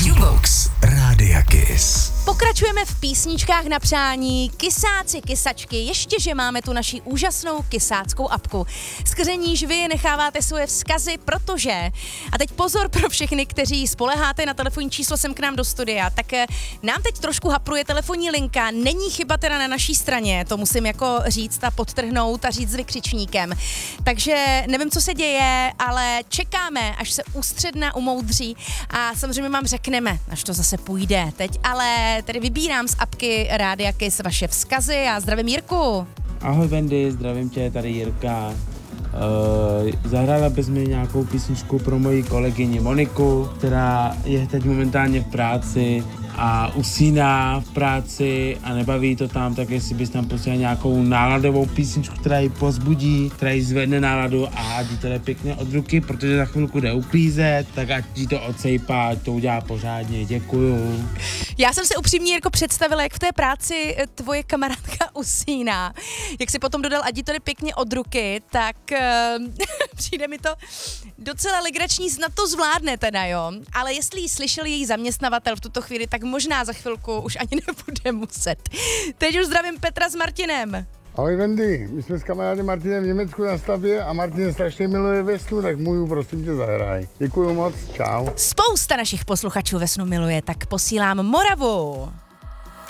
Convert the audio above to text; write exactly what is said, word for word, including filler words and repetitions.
Jukebox Rádia Kiss. Pokračujeme v písničkách na přání. Kysáci, kysačky, ještě, že máme tu naši úžasnou kysáckou apku, skrze níž vy necháváte svoje vzkazy, protože, a teď pozor pro všechny, kteří spoleháte na telefonní číslo sem k nám do studia, tak nám teď trošku hapruje telefonní linka, není chyba teda na naší straně, to musím jako říct a podtrhnout a říct s vykřičníkem. Takže nevím, co se děje, ale čekáme, až se ústředna umoudří a samozřejmě vám řekneme, až to zase půjde teď, ale tedy vybírám z apky Rádia Kiss vaše vzkazy a zdravím Jirku. Ahoj Wendy, zdravím tě, tady Jirka. Uh, zahrála bys mi nějakou písničku pro moji kolegyni Moniku, která je teď momentálně v práci a usíná v práci a nebaví to tam, tak jestli bys tam pustila nějakou náladovou písničku, která ji pozbudí, která ji zvedne náladu a ať jí to jde pěkně od ruky, protože za chvilku jde uklízet, tak ať jí to odsejpá, ať to udělá pořádně, děkuju. Já jsem si upřímně Jirko představila, jak v té práci tvoje kamarádka usíná. Jak si potom dodal, ať jí to jde pěkně od ruky, tak uh, přijde mi to docela legrační, snad to zvládne teda, jo. Ale jestli ji slyšel její zaměstnavatel v tuto chvíli, tak možná za chvilku už ani nebude muset. Teď už zdravím Petra s Martinem. Ahoj Wendy, my jsme s kamarádem Martinem v Německu na stavbě a Martin strašně miluje Vesnu, tak můžu prosím tě zahraj. Děkuju moc, čau. Spousta našich posluchačů Vesnu miluje, tak posílám Moravu.